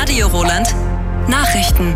Radio Roland. Nachrichten.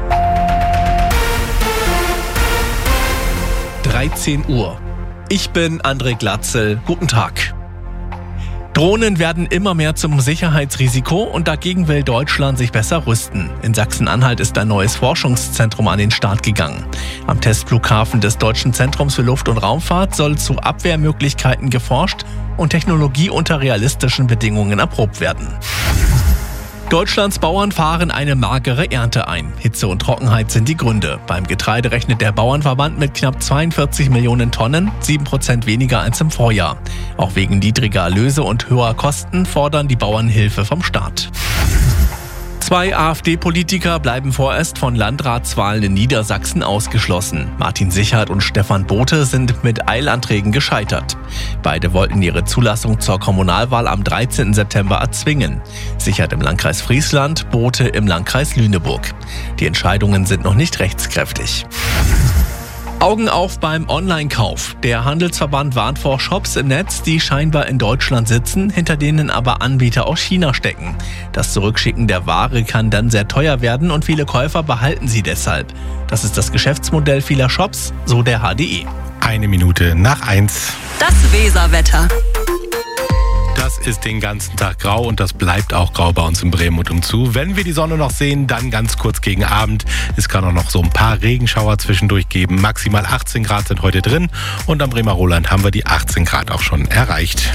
13 Uhr. Ich bin André Glatzel. Guten Tag. Drohnen werden immer mehr zum Sicherheitsrisiko und dagegen will Deutschland sich besser rüsten. In Sachsen-Anhalt ist ein neues Forschungszentrum an den Start gegangen. Am Testflughafen des Deutschen Zentrums für Luft- und Raumfahrt soll zu Abwehrmöglichkeiten geforscht und Technologie unter realistischen Bedingungen erprobt werden. Deutschlands Bauern fahren eine magere Ernte ein. Hitze und Trockenheit sind die Gründe. Beim Getreide rechnet der Bauernverband mit knapp 42 Millionen Tonnen, 7% weniger als im Vorjahr. Auch wegen niedriger Erlöse und höherer Kosten fordern die Bauern Hilfe vom Staat. 2 AfD-Politiker bleiben vorerst von Landratswahlen in Niedersachsen ausgeschlossen. Martin Sichert und Stefan Bote sind mit Eilanträgen gescheitert. Beide wollten ihre Zulassung zur Kommunalwahl am 13. September erzwingen. Sichert im Landkreis Friesland, Bote im Landkreis Lüneburg. Die Entscheidungen sind noch nicht rechtskräftig. Augen auf beim Online-Kauf. Der Handelsverband warnt vor Shops im Netz, die scheinbar in Deutschland sitzen, hinter denen aber Anbieter aus China stecken. Das Zurückschicken der Ware kann dann sehr teuer werden und viele Käufer behalten sie deshalb. Das ist das Geschäftsmodell vieler Shops, so der HDE. 1:01. Das Weserwetter. Das ist den ganzen Tag grau und das bleibt auch grau bei uns in Bremen und umzu. Wenn wir die Sonne noch sehen, dann ganz kurz gegen Abend. Es kann auch noch so ein paar Regenschauer zwischendurch geben. Maximal 18 Grad sind heute drin und am Bremer Roland haben wir die 18 Grad auch schon erreicht.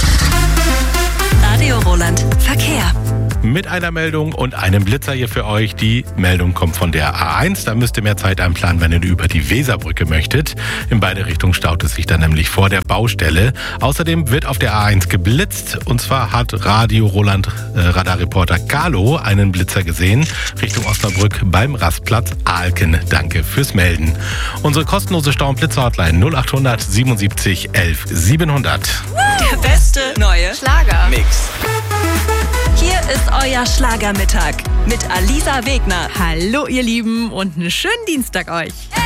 Radio Roland. Verkehr. Mit einer Meldung und einem Blitzer hier für euch. Die Meldung kommt von der A1. Da müsst ihr mehr Zeit einplanen, wenn ihr über die Weserbrücke möchtet. In beide Richtungen staut es sich dann nämlich vor der Baustelle. Außerdem wird auf der A1 geblitzt. Und zwar hat Radio Roland Radarreporter Carlo einen Blitzer gesehen. Richtung Osnabrück beim Rastplatz Alken. Danke fürs Melden. Unsere kostenlose Stau- und Blitzer-Hotline 0800 77 11 700. Der beste neue Schlagermix. Hier ist euer Schlagermittag mit Alisa Wegner. Hallo ihr Lieben und einen schönen Dienstag euch.